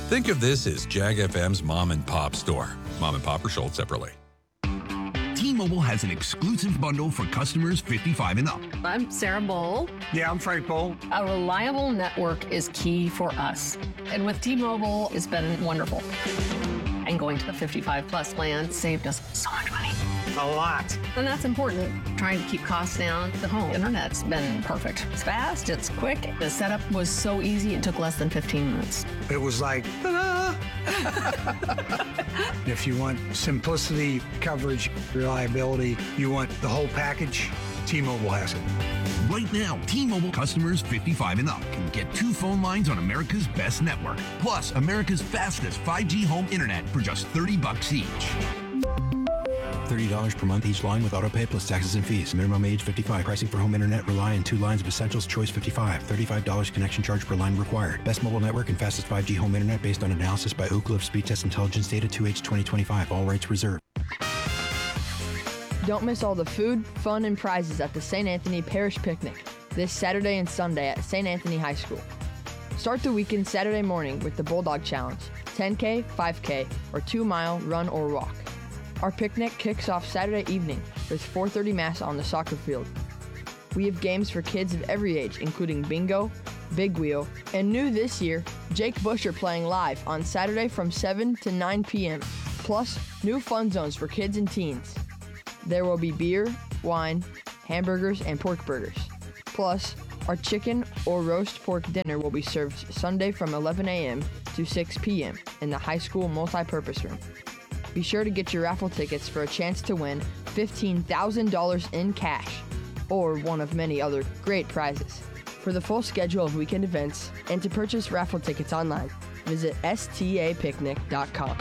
Think of this as Jag FM's mom and pop store. Mom and pop are sold separately. T-Mobile has an exclusive bundle for customers 55 and up. I'm Sarah Bowl. Yeah, I'm Frank Bowl. A reliable network is key for us. And with T-Mobile, it's been wonderful. And going to the 55 plus plan saved us so much money. A lot. And that's important. Trying to keep costs down. The home internet's been perfect. It's fast, it's quick. The setup was so easy, it took less than 15 minutes. It was like, ta-da! If you want simplicity, coverage, reliability, you want the whole package, T-Mobile has it. Right now, T-Mobile customers 55 and up can get 2 phone lines on America's best network, plus America's fastest 5G home internet for just $30 each. $30 per month each line with autopay plus taxes and fees. Minimum age 55. Pricing for home internet rely on 2 lines of Essentials Choice 55. $35 connection charge per line required. Best mobile network and fastest 5G home internet based on analysis by Ookla of Speed Test Intelligence data 2H 2025. All rights reserved. Don't miss all the food, fun, and prizes at the St. Anthony Parish Picnic this Saturday and Sunday at St. Anthony High School. Start the weekend Saturday morning with the Bulldog Challenge, 10K, 5K, or 2-mile run or walk. Our picnic kicks off Saturday evening with 4:30 Mass on the soccer field. We have games for kids of every age, including bingo, big wheel, and new this year, Jake Busher playing live on Saturday from 7 to 9 p.m., plus new fun zones for kids and teens. There will be beer, wine, hamburgers, and pork burgers. Plus, our chicken or roast pork dinner will be served Sunday from 11 a.m. to 6 p.m. in the high school multi-purpose room. Be sure to get your raffle tickets for a chance to win $15,000 in cash or one of many other great prizes. For the full schedule of weekend events and to purchase raffle tickets online, visit stapicnic.com.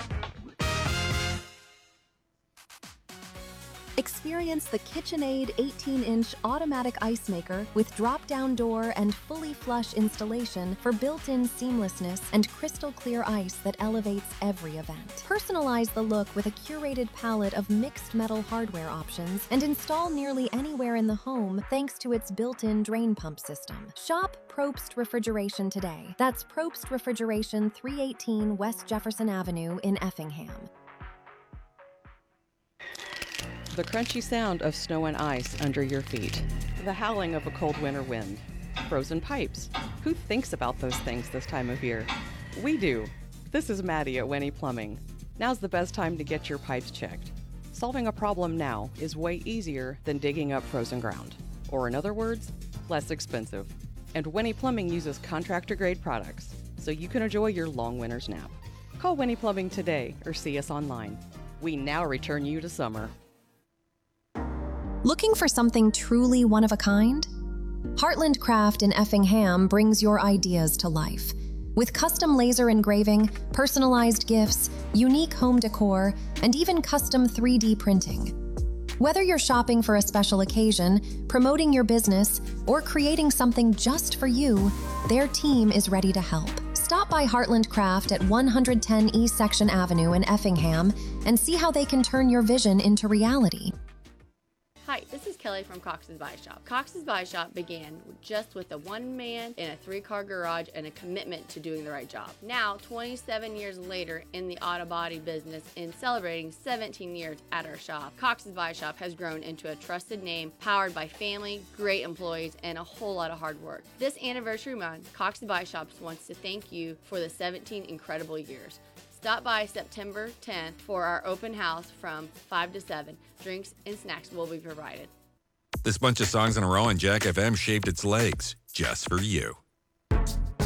Experience the KitchenAid 18-inch automatic ice maker with drop-down door and fully flush installation for built-in seamlessness and crystal clear ice that elevates every event. Personalize the look with a curated palette of mixed metal hardware options and install nearly anywhere in the home thanks to its built-in drain pump system. Shop Probst Refrigeration today. That's Probst Refrigeration, 318 West Jefferson Avenue in Effingham. The crunchy sound of snow and ice under your feet. The howling of a cold winter wind. Frozen pipes. Who thinks about those things this time of year? We do. This is Maddie at Winnie Plumbing. Now's the best time to get your pipes checked. Solving a problem now is way easier than digging up frozen ground. Or in other words, less expensive. And Winnie Plumbing uses contractor-grade products, so you can enjoy your long winter's nap. Call Winnie Plumbing today or see us online. We now return you to summer. Looking for something truly one of a kind? Heartland Craft in Effingham brings your ideas to life. With custom laser engraving, personalized gifts, unique home decor, and even custom 3D printing. Whether you're shopping for a special occasion, promoting your business, or creating something just for you, their team is ready to help. Stop by Heartland Craft at 110 East Section Avenue in Effingham and see how they can turn your vision into reality. Hi, this is Kelly from Cox's Body Shop. Cox's Body Shop began just with a one-man in a 3-car garage and a commitment to doing the right job. Now, 27 years later in the auto body business and celebrating 17 years at our shop, Cox's Body Shop has grown into a trusted name powered by family, great employees, and a whole lot of hard work. This anniversary month, Cox's Body Shop wants to thank you for the 17 incredible years. Stop by September 10th for our open house from 5 to 7. Drinks and snacks will be provided. This bunch of songs in a row on Jack FM shaped its legs just for you.